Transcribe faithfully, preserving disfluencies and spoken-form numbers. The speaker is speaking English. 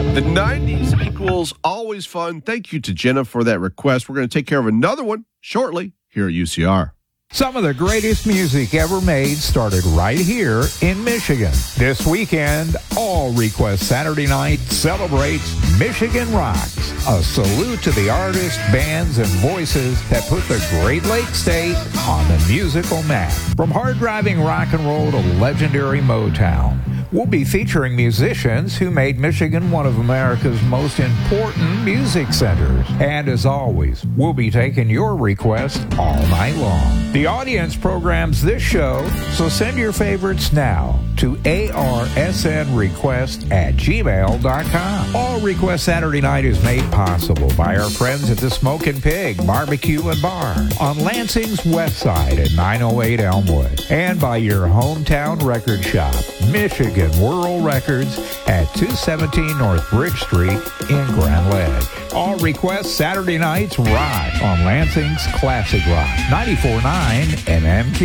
The nineties equals always fun. Thank you to Jenna for that request. We're going to take care of another one shortly here at U C R. Some of the greatest music ever made started right here in Michigan. This weekend, All Request Saturday Night celebrates Michigan Rocks. A salute to the artists, bands, and voices that put the Great Lakes State on the musical map. From hard-driving rock and roll to legendary Motown, we'll be featuring musicians who made Michigan one of America's most important music centers. And as always, we'll be taking your requests all night long. The audience programs this show, so send your favorites now to arsnrequest at gmail dot com. All Request Saturday Night is made possible by our friends at the Smokin' Pig Barbecue and Bar on Lansing's west side at nine oh eight Elmwood, and by your hometown record shop, Michigan World Records at two seventeen North Bridge Street in Grand Ledge. All Request Saturday Nights rock on Lansing's Classic Rock ninety-four point nine M M Q.